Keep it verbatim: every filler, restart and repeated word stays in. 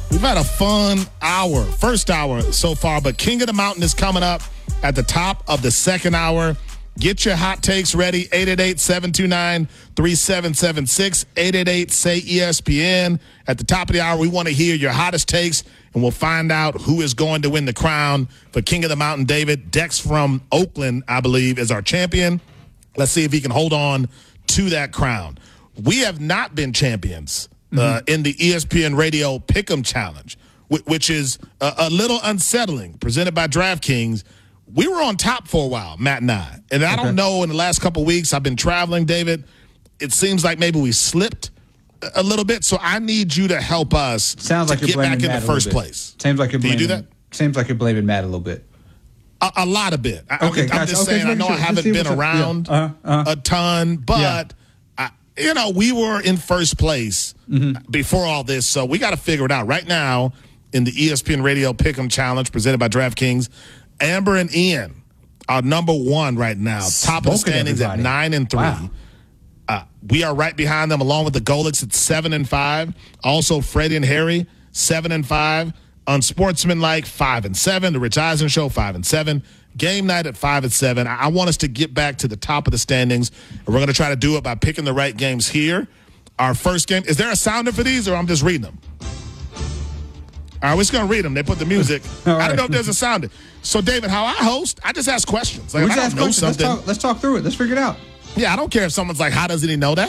We've had a fun hour, first hour so far, but King of the Mountain is coming up at the top of the second hour. Get your hot takes ready, eight eight eight, seven two nine, three seven seven six, eight eight eight, S A Y, E S P N. At the top of the hour, we want to hear your hottest takes, and we'll find out who is going to win the crown for King of the Mountain. David, Dex from Oakland, I believe, is our champion. Let's see if he can hold on to that crown. We have not been champions uh, mm-hmm. in the E S P N Radio Pick'em Challenge, which is a, a little unsettling, presented by DraftKings. We were on top for a while, Matt and I. And I okay. don't know, in the last couple of weeks, I've been traveling, David. It seems like maybe we slipped a little bit, so I need you to help us Sounds to like you're get back in Matt the first place. Seems like you're do blaming, you do that? Seems like you're blaming Matt a little bit. A, a lot of bit. I, okay, I'm, gotcha. I'm just okay, saying, I know sure. I haven't been around yeah. uh-huh, uh-huh. a ton, but, yeah. I, you know, we were in first place mm-hmm. before all this, so we got to figure it out. Right now, in the E S P N Radio Pick'em Challenge presented by DraftKings, Amber and Ian are number one right now. Top of the standings everybody. At nine and three. Wow. Uh, we are right behind them, along with the Golics at seven and five. Also, Freddie and Harry, seven and five. Unsportsmanlike, five and seven. The Rich Eisen Show, five and seven. Game Night at five and seven. I want us to get back to the top of the standings, and we're going to try to do it by picking the right games here. Our first game. Is there a sounder for these, or I'm just reading them? All right, we're just going to read them. They put the music. Right. I don't know if there's a sounder. So, David, how I host, I just ask questions. Like, if I don't know something. Let's talk, let's talk through it. Let's figure it out. Yeah, I don't care if someone's like, how doesn't he know that?